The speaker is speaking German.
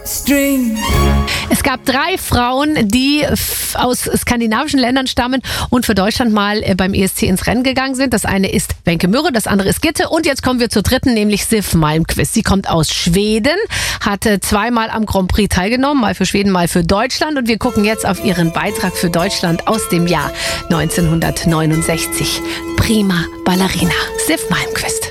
String. Es gab 3 Frauen, die aus skandinavischen Ländern stammen und für Deutschland mal beim ESC ins Rennen gegangen sind. Das eine ist Wenke Mürre, das andere ist Gitte. Und jetzt kommen wir zur dritten, nämlich Siv Malmkvist. Sie kommt aus Schweden, hat 2-mal am Grand Prix teilgenommen, mal für Schweden, mal für Deutschland. Und wir gucken jetzt auf ihren Beitrag für Deutschland aus dem Jahr 1969. Prima Ballerina, Siv Malmkvist.